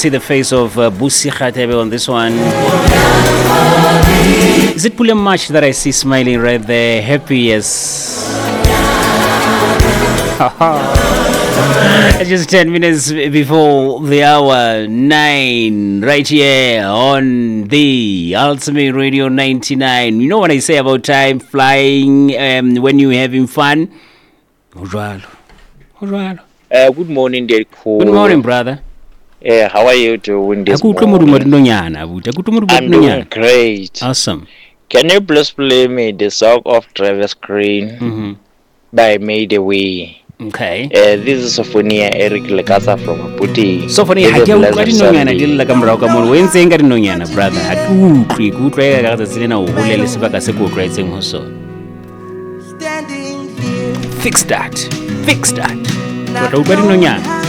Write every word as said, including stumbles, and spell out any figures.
see the face of uh, Busi Khatebe on this one. Is it Pule March that I see smiling right there? Happy as... Just ten minutes before the hour nine, right here on the Ultimate Radio ninety-nine. You know what I say about time flying um, when you're having fun? Uh, good morning, dear cool. Good morning, brother. Yeah, how are you doing this morning? I'm doing great. Awesome. Can you please play me the song of Travis Green mm-hmm. by Made Away? Okay. Uh, this is Sophonia Eric Lekasa from Puti. Sophonia, haja ukati nonyana dilla kamra ka mon wenze ngari nonyana brother. Atu kri kutwa ka ka tsena o bolele sebaka se ko tlwaetseng ho sona. Fix that. Fix that. What ukati nonyana?